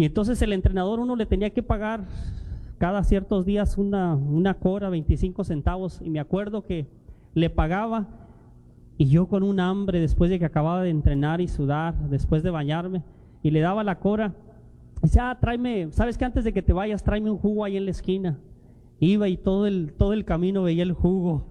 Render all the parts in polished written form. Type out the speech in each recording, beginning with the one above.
Y entonces el entrenador, uno le tenía que pagar cada ciertos días una cora, 25 centavos, y me acuerdo que le pagaba, y yo con un hambre después de que acababa de entrenar y sudar, después de bañarme, y le daba la cora, y dice, tráeme, ¿sabes qué? Antes de que te vayas, tráeme un jugo ahí en la esquina. Iba y todo el camino veía el jugo.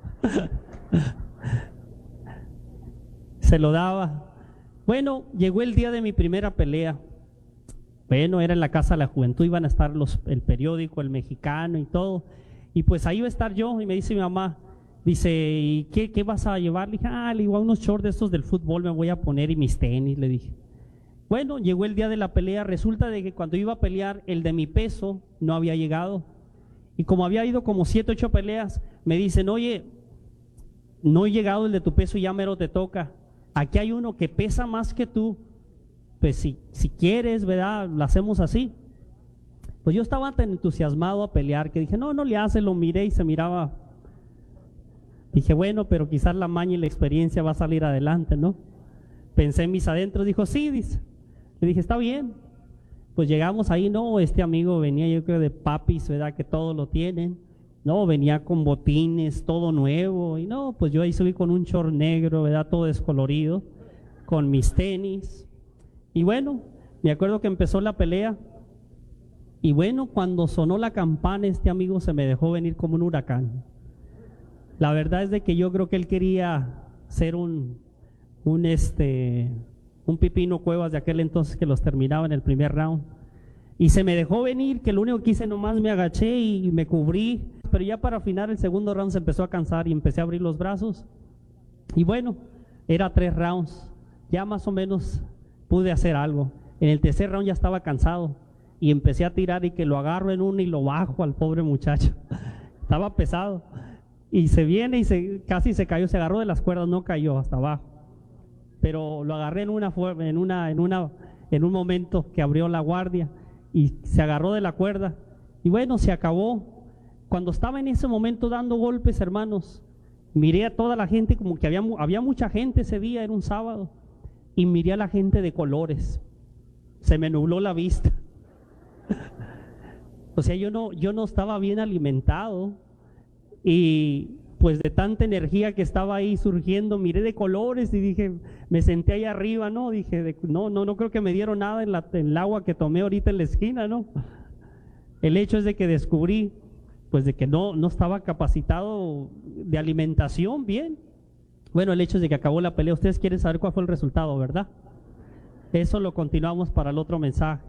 Se lo daba. Bueno, llegó el día de mi primera pelea. Bueno, era en la Casa de la Juventud, iban a estar el periódico, el Mexicano y todo. Y pues ahí iba a estar yo, y me dice mi mamá, dice, ¿y qué vas a llevar? Le dije, le digo, unos shorts de estos del fútbol me voy a poner y mis tenis, le dije. Bueno, llegó el día de la pelea, resulta de que cuando iba a pelear, el de mi peso no había llegado. Y como había ido como 7, 8 peleas, me dicen, oye, no he llegado el de tu peso y ya mero te toca. Aquí hay uno que pesa más que tú, pues si quieres, ¿verdad? Lo hacemos así. Pues yo estaba tan entusiasmado a pelear que dije, no le hace, lo miré y se miraba. Dije, bueno, pero quizás la maña y la experiencia va a salir adelante, ¿no? Pensé en mis adentros, dijo, sí, dice. Le dije, está bien. Pues llegamos ahí, no, este amigo venía yo creo de Papis, ¿verdad? Que todo lo tienen. No, venía con botines, todo nuevo. Y no, pues yo ahí subí con un short negro, ¿verdad? Todo descolorido, con mis tenis. Y bueno, me acuerdo que empezó la pelea. Y bueno, cuando sonó la campana, este amigo se me dejó venir como un huracán. La verdad es de que yo creo que él quería ser un Pipino Cuevas de aquel entonces que los terminaba en el primer round. Y se me dejó venir, que lo único que hice nomás me agaché y me cubrí. Pero ya para final el segundo round se empezó a cansar y empecé a abrir los brazos. Y bueno, era 3 rounds. Ya más o menos pude hacer algo. En el tercer round ya estaba cansado y empecé a tirar y que lo agarro en uno y lo bajo al pobre muchacho. Estaba pesado. Y se viene y casi se cayó, se agarró de las cuerdas, no cayó hasta abajo. Pero lo agarré en un momento que abrió la guardia y se agarró de la cuerda. Y bueno, se acabó. Cuando estaba en ese momento dando golpes, hermanos, miré a toda la gente, como que había mucha gente ese día, era un sábado, y miré a la gente de colores. Se me nubló la vista. O sea, yo no estaba bien alimentado, y pues de tanta energía que estaba ahí surgiendo, miré de colores y dije, me senté ahí arriba, ¿no? Dije, no creo que me dieron nada en el agua que tomé ahorita en la esquina, ¿no? El hecho es de que descubrí, pues de que no estaba capacitado de alimentación bien. Bueno, el hecho es de que acabó la pelea. Ustedes quieren saber cuál fue el resultado, ¿verdad? Eso lo continuamos para el otro mensaje.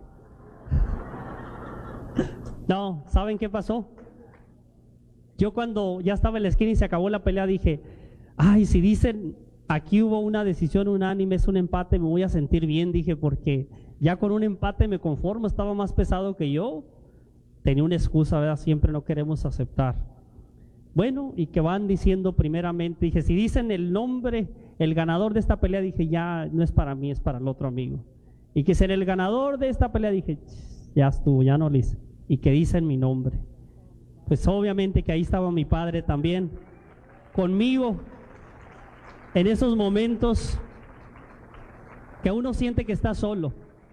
No, ¿saben qué pasó? Yo cuando ya estaba en la esquina y se acabó la pelea dije, si dicen aquí hubo una decisión unánime, es un empate, me voy a sentir bien, dije, porque ya con un empate me conformo, estaba más pesado que yo. Tenía una excusa, ¿verdad? Siempre no queremos aceptar. Bueno, y que van diciendo primeramente, dije, si dicen el nombre, el ganador de esta pelea, dije, ya no es para mí, es para el otro amigo. Y que será el ganador de esta pelea, dije, ya estuvo, ya no lo hice. Y que dicen mi nombre. Pues obviamente que ahí estaba mi padre también, conmigo, en esos momentos que uno siente que está solo.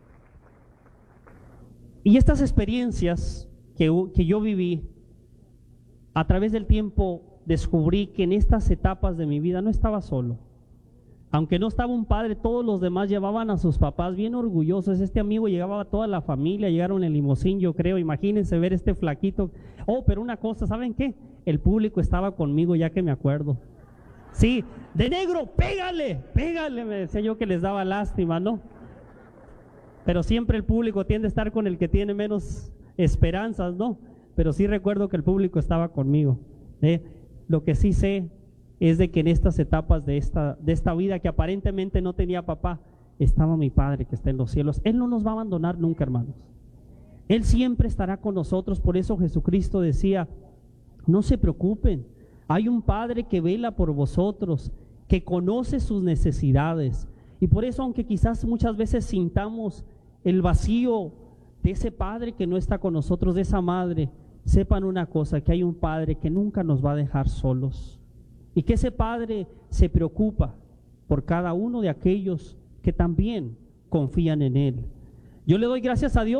Y estas experiencias que yo viví, a través del tiempo descubrí que en estas etapas de mi vida no estaba solo. Aunque no estaba un padre, todos los demás llevaban a sus papás bien orgullosos. Este amigo llegaba a toda la familia, llegaron en limusín, yo creo. Imagínense ver este flaquito. Pero una cosa, ¿saben qué? El público estaba conmigo, ya que me acuerdo. Sí, de negro, pégale, me decía yo, que les daba lástima, ¿no? Pero siempre el público tiende a estar con el que tiene menos esperanzas, ¿no? Pero sí recuerdo que el público estaba conmigo. Lo que sí sé es de que en estas etapas de esta vida que aparentemente no tenía papá, estaba mi Padre que está en los cielos. Él no nos va a abandonar nunca, hermanos. Él siempre estará con nosotros. Por eso Jesucristo decía, no se preocupen, hay un Padre que vela por vosotros, que conoce sus necesidades. Y por eso, aunque quizás muchas veces sintamos el vacío de ese Padre que no está con nosotros, de esa madre, sepan una cosa, que hay un Padre que nunca nos va a dejar solos. Y que ese Padre se preocupa por cada uno de aquellos que también confían en Él. Yo le doy gracias a Dios